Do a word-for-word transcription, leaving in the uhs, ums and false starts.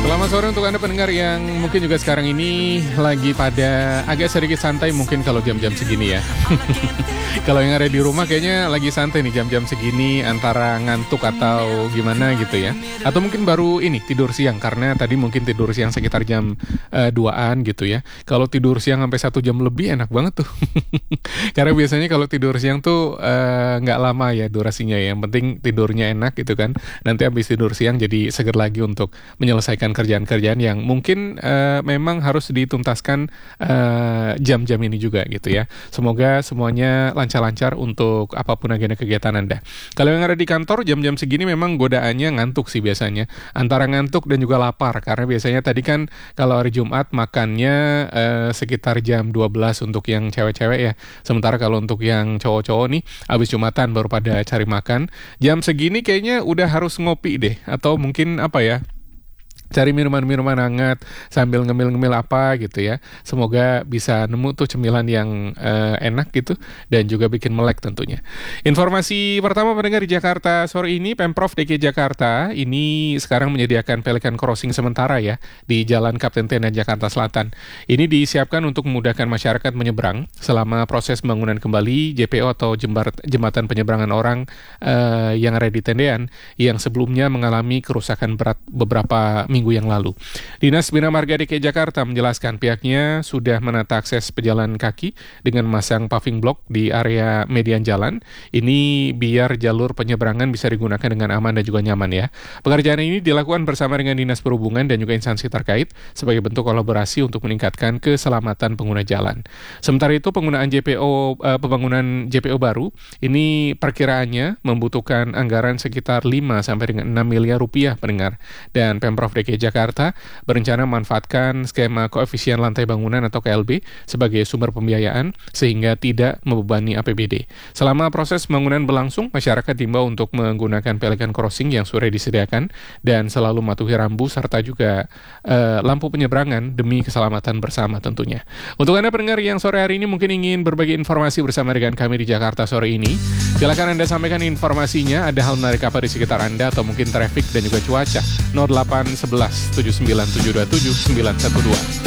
Selamat sore untuk Anda pendengar yang mungkin juga sekarang ini lagi pada agak sedikit santai mungkin kalau jam-jam segini ya. Kalau yang ada di rumah kayaknya lagi santai nih jam-jam segini antara ngantuk atau gimana gitu ya. Atau mungkin baru ini tidur siang karena tadi mungkin tidur siang sekitar jam uh, duaan gitu ya. Kalau tidur siang sampai satu jam lebih enak banget tuh. Karena biasanya kalau tidur siang tuh uh, nggak lama ya durasinya ya. Yang penting tidurnya enak gitu kan. Nanti habis tidur siang jadi seger lagi untuk menyelesaikan kerjaan-kerjaan yang mungkin uh, memang harus dituntaskan uh, jam-jam ini juga gitu ya. Semoga semuanya lancar-lancar untuk apapun agenda kegiatan Anda. Kalau yang ada di kantor jam-jam segini memang godaannya ngantuk sih biasanya. Antara ngantuk dan juga lapar karena biasanya tadi kan kalau hari Jumat makannya uh, sekitar jam dua belas untuk yang cewek-cewek ya. Sementara kalau untuk yang cowok-cowok nih habis Jumatan baru pada cari makan. Jam segini kayaknya udah harus ngopi deh atau mungkin apa ya? Cari minuman-minuman hangat sambil ngemil-ngemil apa gitu ya. Semoga bisa nemu tuh cemilan yang uh, enak gitu dan juga bikin melek tentunya. Informasi pertama pendengar di Jakarta sore ini, Pemprov D K I Jakarta ini sekarang menyediakan pelikan crossing sementara ya di Jalan Kapten Tendian Jakarta Selatan. Ini disiapkan untuk memudahkan masyarakat menyeberang selama proses pembangunan kembali J P O atau jembat, jembatan penyeberangan orang uh, yang ada di Tendean yang sebelumnya mengalami kerusakan berat beberapa minggu yang lalu. Dinas Bina Marga D K I Jakarta menjelaskan pihaknya sudah menata akses pejalan kaki dengan memasang paving block di area median jalan. Ini biar jalur penyeberangan bisa digunakan dengan aman dan juga nyaman ya. Pekerjaan ini dilakukan bersama dengan Dinas Perhubungan dan juga instansi terkait sebagai bentuk kolaborasi untuk meningkatkan keselamatan pengguna jalan. Sementara itu penggunaan J P O uh, pembangunan J P O baru ini perkiraannya membutuhkan anggaran sekitar lima sampai dengan enam miliar rupiah pendengar. Dan Pemprov D K I Jakarta berencana memanfaatkan skema koefisien lantai bangunan atau K L B sebagai sumber pembiayaan sehingga tidak membebani A P B D. Selama proses pembangunan berlangsung, masyarakat diimbau untuk menggunakan pelikan crossing yang sudah disediakan dan selalu mematuhi rambu serta juga uh, lampu penyeberangan demi keselamatan bersama tentunya. Untuk Anda pendengar yang sore hari ini mungkin ingin berbagi informasi bersama dengan kami di Jakarta sore ini, silakan Anda sampaikan informasinya, ada hal menarik apa di sekitar Anda atau mungkin traffic dan juga cuaca. nol delapan satu satu tujuh sembilan tujuh dua tujuh sembilan satu dua.